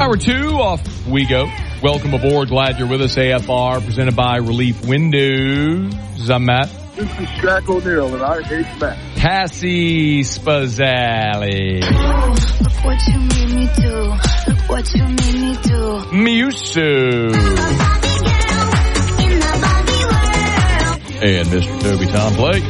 Hour 2, off we go. Welcome aboard. Glad you're with us. AFR, presented by Relief Windows. I'm Matt. This is Shaq O'Neal, and I hate Matt. Cassie Spazzali. Look what you made me do. Look what you made me do. Musu. And Mr. Toby Tom Blake.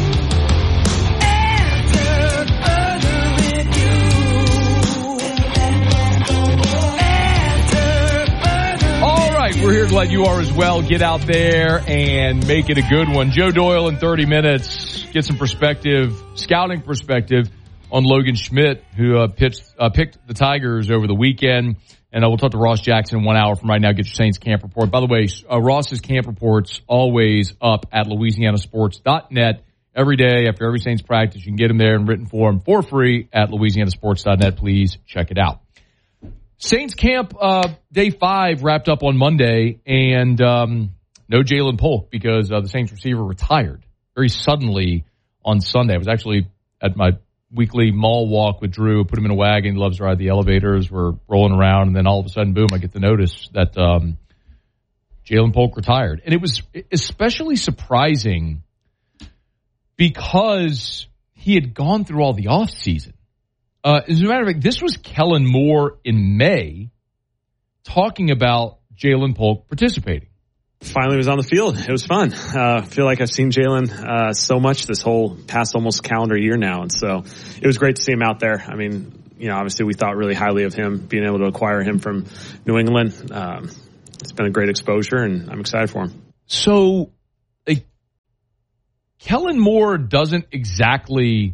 We're here, glad you are as well. Get out there and make it a good one. Joe Doyle in 30 minutes. Get some perspective, scouting perspective on Logan Schmidt, who picked the Tigers over the weekend. And we'll talk to Ross Jackson in 1 hour from right now. Get your Saints camp report. By the way, Ross's camp report's always up at LouisianaSports.net. Every day after every Saints practice, you can get them there in written form for free at LouisianaSports.net. Please check it out. Saints camp day 5 wrapped up on Monday, and no Ja'Lynn Polk because the Saints receiver retired very suddenly on Sunday. I was actually at my weekly mall walk with Drew, put him in a wagon. He loves to ride the elevators. We're rolling around, and then all of a sudden, boom, I get the notice that Ja'Lynn Polk retired. And it was especially surprising because he had gone through all the offseason. As a matter of fact, this was Kellen Moore in May talking about Ja'Lynn Polk participating. Finally was on the field. It was fun. I feel like I've seen Ja'Lynn so much this whole past almost calendar year now. And so it was great to see him out there. I mean, obviously we thought really highly of him, being able to acquire him from New England. It's been a great exposure, and I'm excited for him. So, Kellen Moore doesn't exactly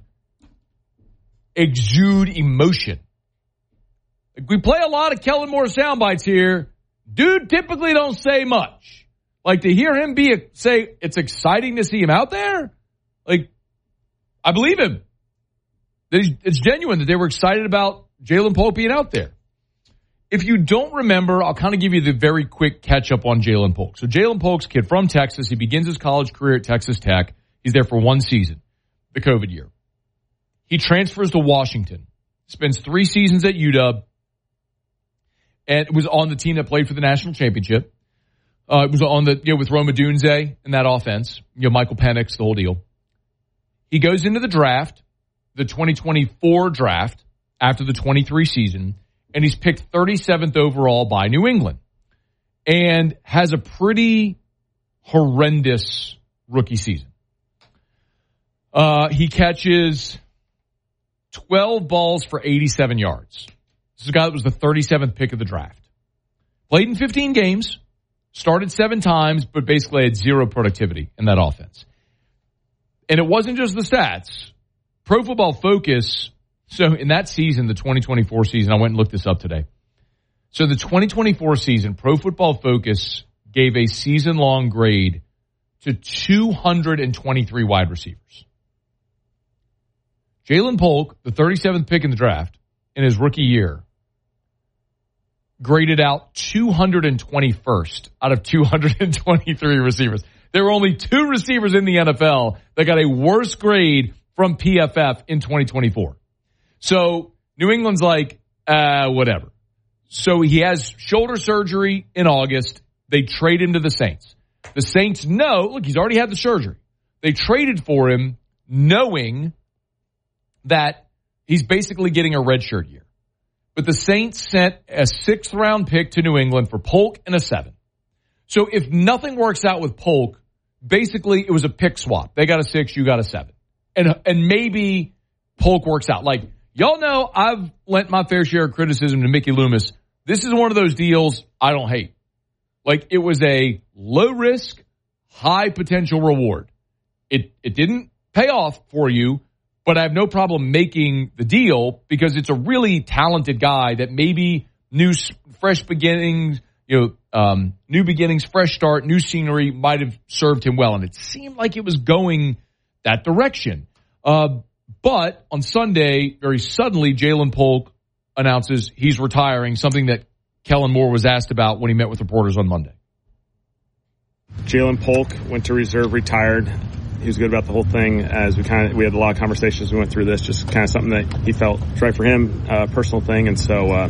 exude emotion. We play a lot of Kellen Moore sound bites here. Dude typically don't say much. To hear him say it's exciting to see him out there, I believe him. It's genuine that they were excited about Ja'Lynn Polk being out there. If you don't remember, I'll kind of give you the very quick catch-up on Ja'Lynn Polk. So Ja'Lynn Polk's a kid from Texas. He begins his college career at Texas Tech. He's there for 1 season, the COVID year. He transfers to Washington, spends 3 seasons at UW, and was on the team that played for the national championship. It was on with Rome Odunze in that offense, Michael Penix, the whole deal. He goes into the draft, the 2024 draft, after the 23 season, and he's picked 37th overall by New England, and has a pretty horrendous rookie season. He catches 12 balls for 87 yards. This is a guy that was the 37th pick of the draft. Played in 15 games, started 7 times, but basically had 0 productivity in that offense. And it wasn't just the stats. Pro Football Focus, so in that season, the 2024 season, I went and looked this up today. So the 2024 season, Pro Football Focus gave a season-long grade to 223 wide receivers. Ja'Lynn Polk, the 37th pick in the draft in his rookie year, graded out 221st out of 223 receivers. There were only 2 receivers in the NFL that got a worse grade from PFF in 2024. So New England's whatever. So he has shoulder surgery in August. They trade him to the Saints. The Saints know, look, he's already had the surgery. They traded for him knowing that he's basically getting a redshirt year. But the Saints sent a 6th-round pick to New England for Polk and a 7. So if nothing works out with Polk, basically it was a pick swap. They got a 6, you got a 7. And maybe Polk works out. Y'all know I've lent my fair share of criticism to Mickey Loomis. This is one of those deals I don't hate. It was a low-risk, high-potential reward. It didn't pay off for you, but I have no problem making the deal because it's a really talented guy that maybe fresh beginnings, new beginnings, fresh start, new scenery might have served him well. And it seemed like it was going that direction. But on Sunday, very suddenly, Ja'Lynn Polk announces he's retiring, something that Kellen Moore was asked about when he met with reporters on Monday. Ja'Lynn Polk went to reserve, retired. He was good about the whole thing. As we had a lot of conversations. We went through this, just kind of something that he felt was right for him, personal thing. And so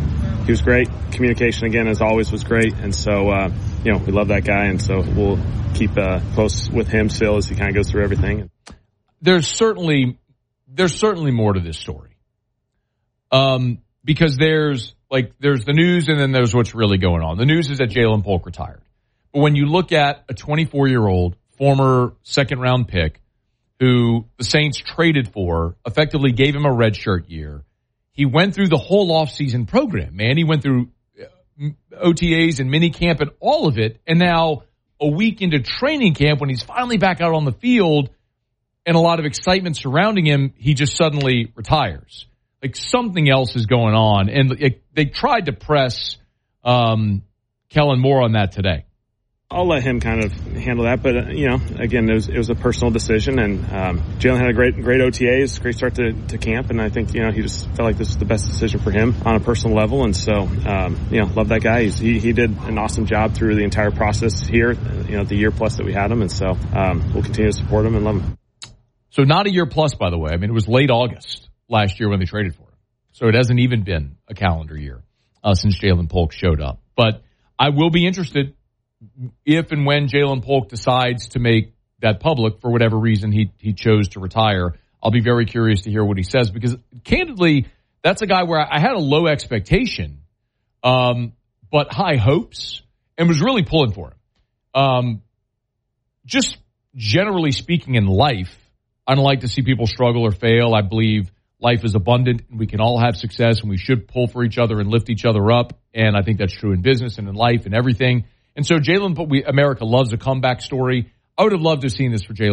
he was great. Communication again, as always, was great. And so, we love that guy. And so we'll keep close with him still as he kind of goes through everything. There's certainly more to this story. Because there's the news and then there's what's really going on. The news is that Ja'Lynn Polk retired. But when you look at a 24-year-old former second-round pick who the Saints traded for, effectively gave him a redshirt year, he went through the whole offseason program, man. He went through OTAs and minicamp and all of it. And now a week into training camp, when he's finally back out on the field and a lot of excitement surrounding him, he just suddenly retires. Like something else is going on. And they tried to press Kellen Moore on that today. I'll let him kind of handle that, but again, it was a personal decision, and Jalen had a great OTAs, great start to camp, and I think he just felt like this was the best decision for him on a personal level, and so love that guy. He did an awesome job through the entire process here, the year plus that we had him, and so we'll continue to support him and love him. So not a year plus, by the way. I mean, it was late August last year when they traded for him, so it hasn't even been a calendar year since Ja'Lynn Polk showed up. But I will be interested if and when Ja'Lynn Polk decides to make that public for whatever reason he chose to retire. I'll be very curious to hear what he says, because candidly, that's a guy where I had a low expectation, but high hopes, and was really pulling for him. Just generally speaking in life, I don't like to see people struggle or fail. I believe life is abundant and we can all have success, and we should pull for each other and lift each other up. And I think that's true in business and in life and everything. And so America loves a comeback story. I would have loved to have seen this for Ja'Lynn